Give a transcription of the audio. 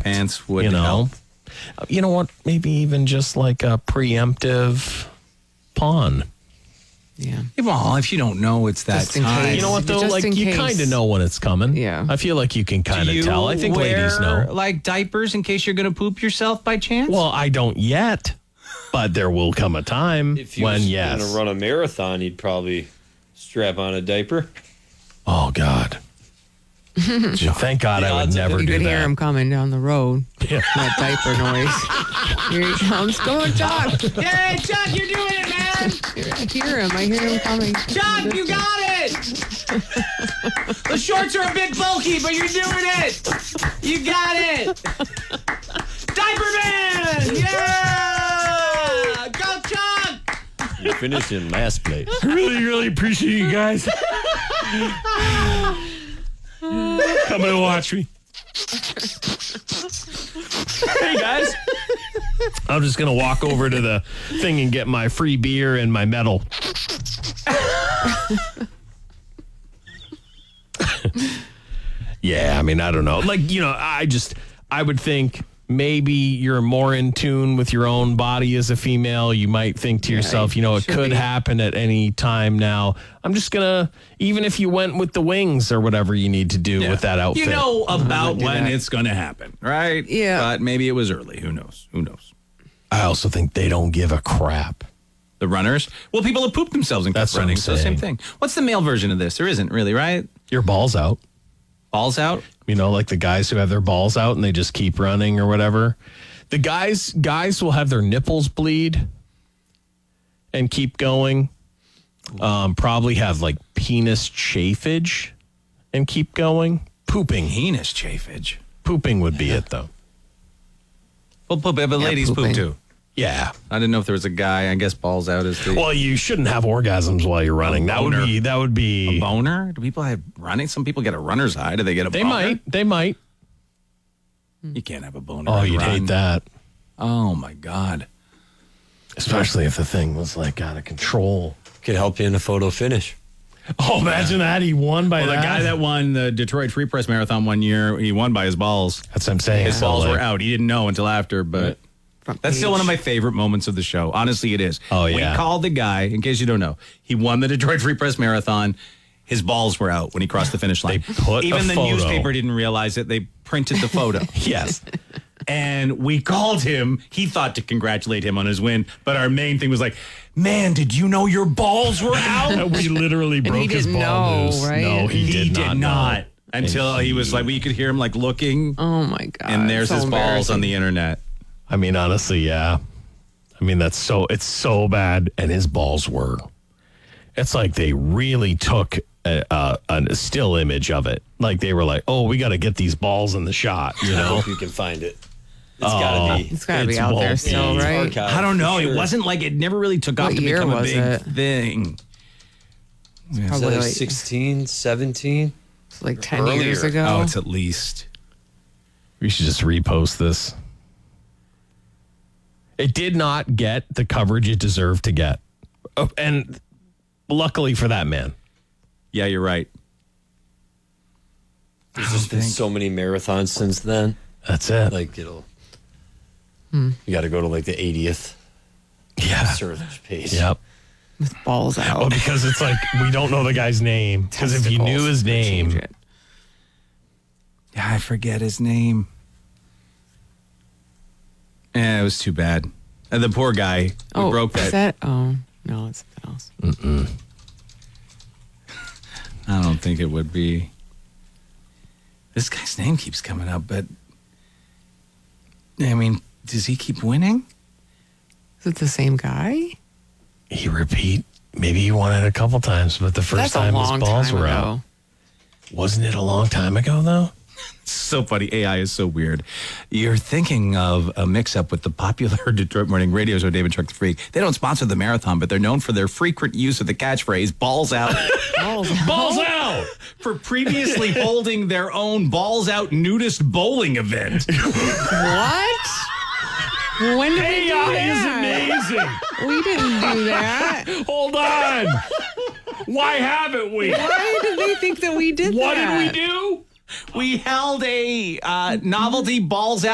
pants would you know. help. You know what? Maybe even just like a preemptive pawn. Yeah. Well, if you don't know it's that Just in time. case. You know what, though? Just Like, in you case. kind of know when it's coming. Yeah. I feel like you can kind Do of you tell. I think ladies wear, know. like diapers in case you're going to poop yourself by chance? Well, I don't yet, but there will come a time If you when, was yes. going to run a marathon, you'd probably strap on a diaper. Oh, God. Thank God I would never You do could hear him that. coming down the road. Yeah. That diaper noise. Here he comes. Come on, Chuck. Yay, Chuck, you're doing it, man! I hear him. I hear him coming. Chuck, you got it! The shorts are a bit bulky, but you're doing it! You got it! Diaper Man! Yeah! Go, Chuck! You finished in last place. Really, really appreciate you guys coming to watch me. Hey, guys. I'm just going to walk over to the thing and get my free beer and my medal. Yeah, I mean, I don't know. Like, you know, I would think maybe you're more in tune with your own body as a female. You might think to yourself, you know, it should could be. happen at any time now. I'm just going to, even if you went with the wings or whatever you need to do with that outfit. You know about do when that. it's going to happen, right? Yeah. But maybe it was early. Who knows? Who knows? I also think they don't give a crap. The runners? Well, people have pooped themselves and kept That's what I'm running, so same saying. thing. What's the male version of this? There isn't really, right? Your balls out. Balls out? You know, like the guys who have their balls out and they just keep running or whatever. The guys will have their nipples bleed and keep going. Probably have like penis chafage and keep going. Pooping. Penis chafage. Pooping would be it, though. Well, but ladies pooping. poop too. Yeah. I didn't know if there was a guy. I guess balls out is the Well, you shouldn't have orgasms while you're running. That would be. boner. Do people have running? Some people get a runner's high. Do they get a They boner? might. You can't have a boner. Oh, and you'd run. hate that. Oh my God. Especially if the thing was like out of control. Could help you in a photo finish. Oh, imagine that. He won by Well, the guy that won the Detroit Free Press Marathon one year, he won by his balls. That's what I'm saying. His So, balls like, were out. He didn't know until after, but Front that's still page. one of my favorite moments of the show. Honestly, it is. Oh, yeah. We called the guy, in case you don't know, he won the Detroit Free Press Marathon. His balls were out when he crossed the finish line. They put a Even the photo. newspaper didn't realize it. They printed the photo. Yes. And we called him. He thought to congratulate him on his win, but our main thing was like, "Man, did you know your balls were out?" We literally broke he his didn't ball know, loose. right? No, he did not. know. Until he was like, we could hear him like looking, Oh, my God. and there's so his balls on embarrassing. the internet. I mean, honestly, yeah. I mean, it's so bad. And his balls were. It's like they really took a still image of it. Like they were like, oh, we got to get these balls in the shot, you I know? hope you can find it. It's gotta be. It's got to be It's out there bulky. still, It's right? archived I don't for know. sure. It wasn't like it never really took off What to year become a was big it? thing. Is that Probably like like 16, 17? It's like 10 years Earlier. ago. Oh, it's at least. We should just repost this. It did not get the coverage it deserved to get. Oh, and luckily for that man. Yeah, you're right. There's just been so many marathons since then. That's it. Like you got to go to like the 80th yeah. search page. Yep. With balls out. Well, because it's like we don't know the guy's name. Because if you knew his Change name, it. Yeah, I forget his name. Yeah, it was too bad. And the poor guy who broke is that. Oh, no, it's something else. I don't think it would be. This guy's name keeps coming up, but I mean, does he keep winning? Is it the same guy? he maybe he won it a couple times, but the first That's a time his long balls time were ago. out. Wasn't it a long time ago, though? So funny. AI is so weird. You're thinking of a mix-up with the popular Detroit morning radio show, David Chuck the Freak. They don't sponsor the marathon, but they're known for their frequent use of the catchphrase, balls out. Balls out. Balls out! For previously holding their own balls out nudist bowling event. What? When did we do that? amazing. We didn't do that. Hold on. Why haven't we? Why did they think that we did that? What did we do? We held a novelty balls out